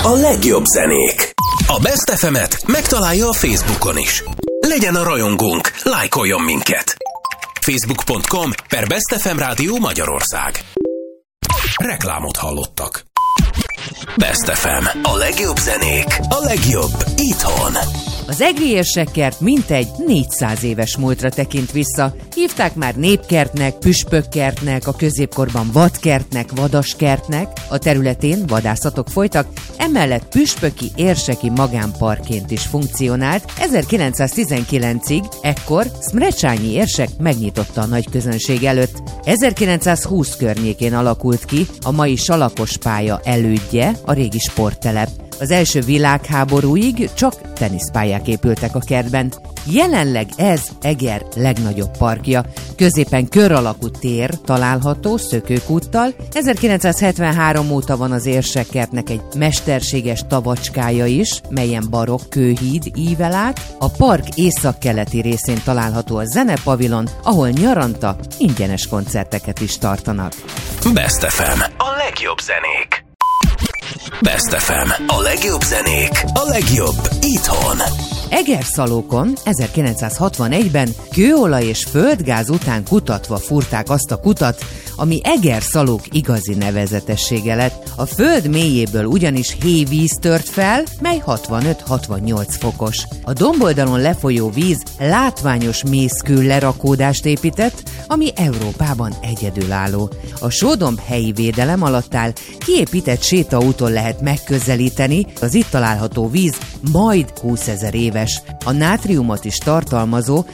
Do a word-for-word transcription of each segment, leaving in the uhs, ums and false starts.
A legjobb zenék. A Best ef emet megtalálja a Facebookon is. Legyen a rajongónk, lájkoljon minket. facebook pont com per Best ef em Rádió Magyarország. Reklámot hallottak. Best ef em. A legjobb zenék. A legjobb itthon. Az egri érsekkert mintegy négyszáz éves múltra tekint vissza. Hívták már népkertnek, püspökkertnek, a középkorban vadkertnek, vadaskertnek. A területén vadászatok folytak, emellett püspöki érseki magánparkként is funkcionált. ezerkilencszáztizenkilencig ekkor Szmrecsányi érsek megnyitotta a nagy közönség előtt. ezerkilencszázhúsz környékén alakult ki a mai Salakos pálya elődje, a régi sporttelep. Az első világháborúig csak teniszpályák épültek a kertben. Jelenleg ez Eger legnagyobb parkja. Középen kör alakú tér található Szökőkúttal. ezerkilencszázhetvenhárom óta van az érsekkertnek egy mesterséges tavacskája is, melyen barokk kőhíd ível át. A park északkeleti részén található a zenepavilon, ahol nyaranta ingyenes koncerteket is tartanak. Best ef em. A legjobb zenék. Best ef em. A legjobb zenék. A legjobb itthon. Egerszalókon ezerkilencszázhatvanegyben kőolaj és földgáz után kutatva fúrták azt a kutat, ami Egerszalók igazi nevezetessége lett. A föld mélyéből ugyanis hévíz tört fel, mely hatvanöt-hatvannyolc fokos. A domboldalon lefolyó víz látványos mészkő lerakódást épített, ami Európában egyedülálló. A sódomb helyi védelem alatt áll, kiépített sétaúton lehet megközelíteni, az itt található víz majd húszezer éves. A nátriumot is tartalmazó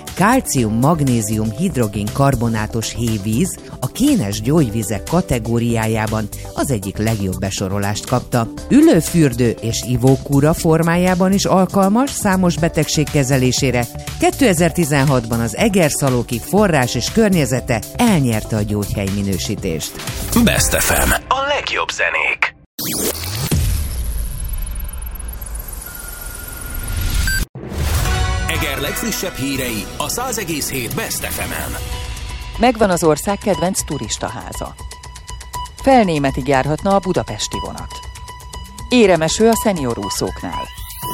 kálcium-magnézium-hidrogén-karbonátos hévíz a kénes gyógyvizek kategóriájában az egyik legjobb besorolást kapta. Ülőfürdő és ivókúra formájában is alkalmas számos betegség kezelésére. kétezer-tizenhatban az Egerszalóki forrás és környezete elnyerte a gyógyhely minősítést. Best ef em. A legjobb zenék. Eger legfrissebb hírei a száz egész hét Best ef emen. Megvan az ország kedvenc turistaháza. Felnémetig járhatna a budapesti vonat. Éremeső a szeniorúszóknál.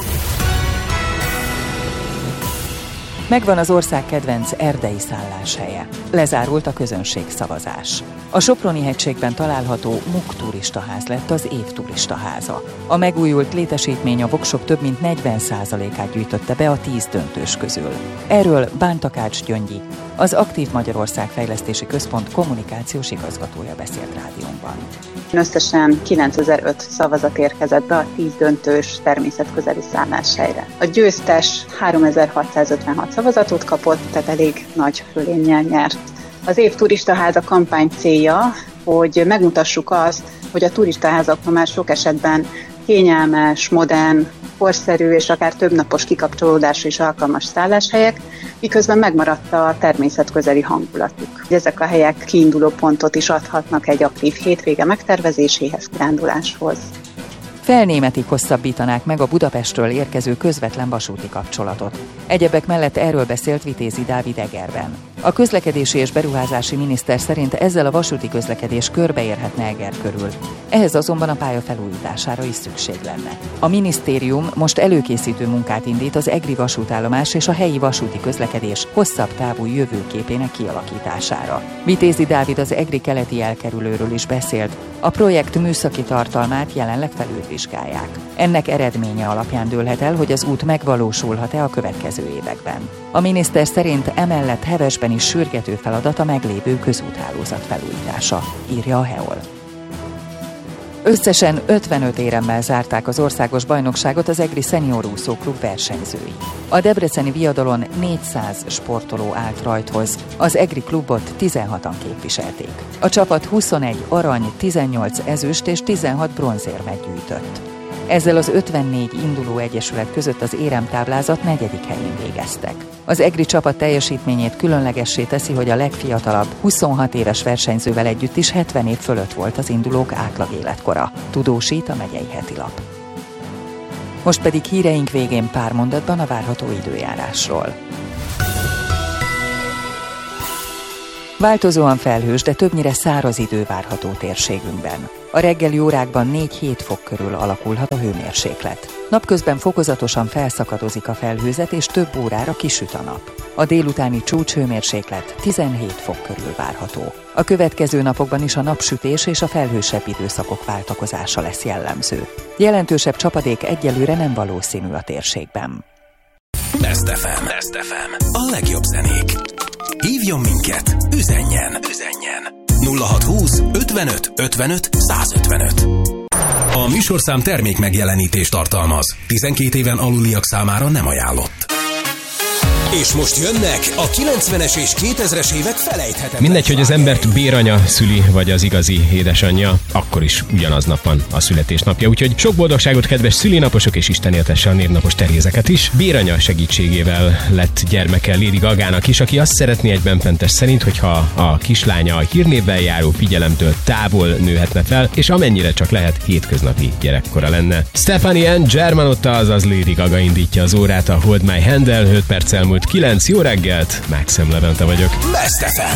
Megvan az ország kedvenc erdei szálláshelye. Lezárult a közönségszavazás. A Soproni-hegységben található Muk turistaház lett az év turistaháza. A megújult létesítmény a voksok több mint negyven százalékát gyűjtötte be a tíz döntős közül. Erről Bántakács Gyöngyi, az Aktív Magyarország Fejlesztési Központ kommunikációs igazgatója beszélt rádiónkban. Összesen kilencezer-öt szavazat érkezett be a tíz döntős természetközeli szálláshelyre. A győztes háromezer-hatszázötvenhat szavazatot kapott, tehát elég nagy fölénnyel nyert. Az év turistaháza kampány célja, hogy megmutassuk azt, hogy a turistaházak ma már sok esetben kényelmes, modern, korszerű és akár többnapos kikapcsolódásra is alkalmas szálláshelyek, miközben megmaradt a természetközeli hangulatuk. Ezek a helyek kiinduló pontot is adhatnak egy aktív hétvége megtervezéséhez, kiránduláshoz. Felnémetig hosszabbítanák meg a Budapestről érkező közvetlen vasúti kapcsolatot. Egyebek mellett erről beszélt Vitézi Dávid Egerben. A közlekedési és beruházási miniszter szerint ezzel a vasúti közlekedés körbeérhetne Eger körül. Ehhez azonban a pálya felújítására is szükség lenne. A minisztérium most előkészítő munkát indít az egri vasútállomás és a helyi vasúti közlekedés hosszabb távú jövőképének kialakítására. Vitézi Dávid az egri keleti elkerülőről is beszélt. A projekt műszaki tartalmát jelenleg felülvizsgálják. Ennek eredménye alapján dőlhet el, hogy az út megvalósulhat-e a következő években. A miniszter szerint emellett hevesben is sürgető feladat a meglévő közúthálózat felújítása, írja a hé e o el. Összesen ötvenöt éremmel zárták az országos bajnokságot az egri szeniorúszó klub versenyzői. A debreceni viadalon négyszáz sportoló állt rajthoz, az egri klubot tizenhatan képviselték. A csapat huszonegy arany, tizennyolc ezüst és tizenhat bronzérmet gyűjtött. Ezzel az ötvennégy induló egyesület között az éremtáblázat negyedik helyén végeztek. Az egri csapat teljesítményét különlegessé teszi, hogy a legfiatalabb, huszonhat éves versenyzővel együtt is hetven év fölött volt az indulók átlag életkora, tudósít a megyei hetilap. Most pedig híreink végén pár mondatban a várható időjárásról. Változóan felhős, de többnyire száraz idő várható térségünkben. A A reggeli órákban négy-hét fok körül alakulhat a hőmérséklet. Napközben fokozatosan felszakadozik a felhőzet, és több órára kisüt a nap. A délutáni csúcshőmérséklet tizenhét fok körül várható. A következő napokban is a napsütés és a felhősebb időszakok váltakozása lesz jellemző. Jelentősebb csapadék egyelőre nem valószínű a térségben. Best ef em. Best ef em. A legjobb zenék. Hívjon minket, üzenjen, üzenjen. nulla hat húsz ötvenöt ötvenöt százötvenöt. A műsorszám termék megjelenítést tartalmaz. tizenkét éven aluliak számára nem ajánlott. És most jönnek a kilencvenes és kétezres évek felejthetetlen. Mindegy, hogy az embert béranya szüli, vagy az igazi édesanyja, akkor is ugyanaz nap van a születésnapja. Úgyhogy sok boldogságot, kedves szülinaposok, és Isten éltesse a névnapos Terézeket is. Béranya segítségével lett gyermeke Lady Gagának is, aki azt szeretné egy benfentes szerint, hogyha a kislánya a hírnévvel járó figyelemtől távol nőhetne fel, és amennyire csak lehet hétköznapi gyerekkora lenne. Stephanie Ann Germanotta, azaz Lady Gaga indítja az órát a Hold My Hand-el, öt perccel múlt kilenc. Jó reggelt, Mákszem Levente vagyok. Best ef em.